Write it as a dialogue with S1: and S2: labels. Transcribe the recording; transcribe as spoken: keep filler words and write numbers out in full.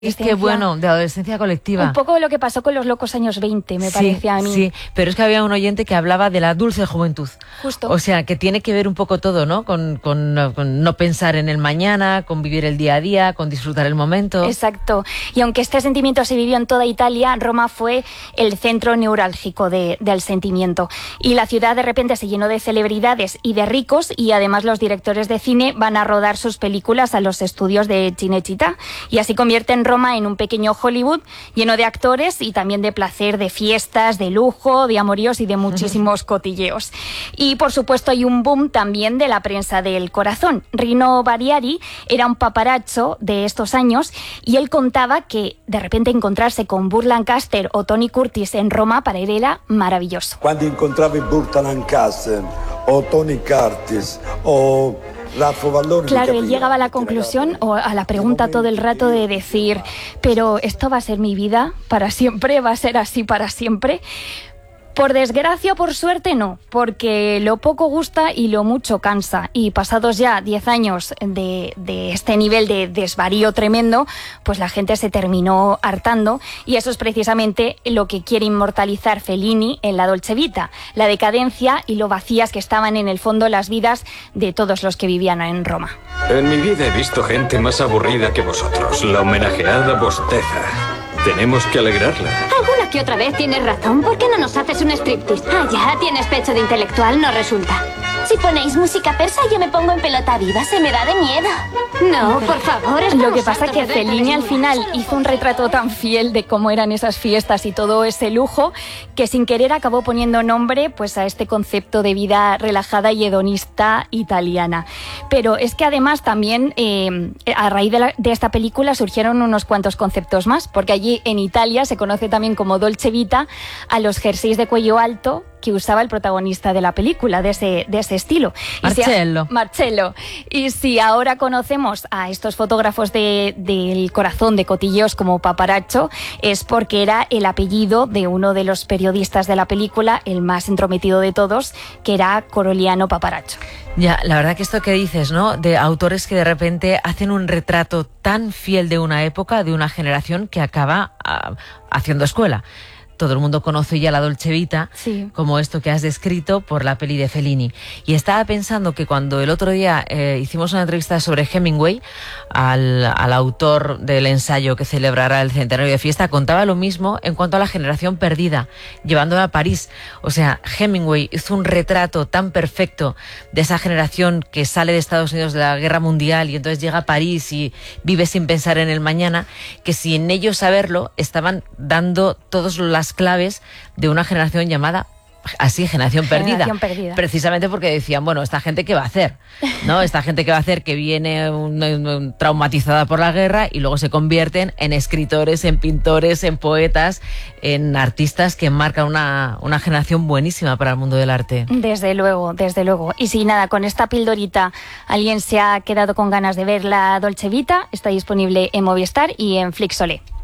S1: Es que bueno, de adolescencia colectiva.
S2: Un poco lo que pasó con los locos años veinte, me
S1: sí,
S2: parecía a mí.
S1: Sí, pero es que había un oyente que hablaba de la dulce juventud.
S2: Justo.
S1: O sea, que tiene que ver un poco todo, ¿no? Con, con, con no pensar en el mañana, con vivir el día a día, con disfrutar el momento.
S2: Exacto. Y aunque este sentimiento se vivió en toda Italia, Roma fue el centro neurálgico de, del sentimiento. Y la ciudad de repente se llenó de celebridades y de ricos, y además los directores de cine van a rodar sus películas a los estudios de Cinecittà, y así convierten Roma en un pequeño Hollywood lleno de actores y también de placer, de fiestas, de lujo, de amoríos y de muchísimos cotilleos. Y por supuesto hay un boom también de la prensa del corazón. Rino Bariari era un paparazzo de estos años y él contaba que de repente encontrarse con Burt Lancaster o Tony Curtis en Roma para él era maravilloso.
S3: Cuando encontraba Burt Lancaster o Tony Curtis o
S2: Claro, él llegaba a la conclusión o a la pregunta todo el rato de decir, pero ¿esto va a ser mi vida para siempre? ¿Va a ser así para siempre? Por desgracia o por suerte no, porque lo poco gusta y lo mucho cansa. Y pasados ya diez años de, de este nivel de desvarío tremendo, pues la gente se terminó hartando, y eso es precisamente lo que quiere inmortalizar Fellini en la Dolce Vita, la decadencia y lo vacías que estaban en el fondo las vidas de todos los que vivían en Roma.
S4: En mi vida he visto gente más aburrida que vosotros. La homenajeada bosteza. Tenemos que alegrarla.
S5: Alguna que otra vez tienes razón. ¿Por qué no nos haces un striptease? Ah, ya, tienes pecho de intelectual, no resulta.
S6: Si ponéis música persa, yo me pongo en pelota viva. Se me da de miedo.
S5: No, por favor.
S2: Lo que pasa es que Fellini al final hizo un retrato tan fiel de cómo eran esas fiestas y todo ese lujo, que sin querer acabó poniendo nombre pues a este concepto de vida relajada y hedonista italiana. Pero es que además también eh, a raíz de, la, de esta película surgieron unos cuantos conceptos más, porque allí en Italia se conoce también como Dolce Vita a los jerseys de cuello alto que usaba el protagonista de la película, de ese, de ese estilo.
S1: Marcello.
S2: Y si a, Marcello. Y si ahora conocemos a estos fotógrafos de, del corazón de cotilleos como paparazzo, es porque era el apellido de uno de los periodistas de la película, el más entrometido de todos, que era Coriolano Paparazzo.
S1: Ya, la verdad que esto que dices, ¿no? De autores que de repente hacen un retrato tan fiel de una época, de una generación que acaba uh, haciendo escuela. Todo el mundo conoce ya la Dolce Vita, sí, como esto que has descrito por la peli de Fellini. Y estaba pensando que cuando el otro día eh, hicimos una entrevista sobre Hemingway, al, al autor del ensayo que celebrará el centenario de fiesta, contaba lo mismo en cuanto a la generación perdida, llevándola a París. O sea, Hemingway hizo un retrato tan perfecto de esa generación que sale de Estados Unidos de la Guerra Mundial y entonces llega a París y vive sin pensar en el mañana, que sin ellos saberlo estaban dando todas las claves de una generación llamada así, generación perdida.
S2: generación perdida.
S1: Precisamente porque decían, bueno, esta gente qué va a hacer, ¿no? Esta gente qué va a hacer que viene un, un, traumatizada por la guerra y luego se convierten en escritores, en pintores, en poetas, en artistas que marcan una, una generación buenísima para el mundo del arte.
S2: Desde luego, desde luego. Y si nada, con esta pildorita alguien se ha quedado con ganas de ver la Dolce Vita, está disponible en Movistar y en Flixolé.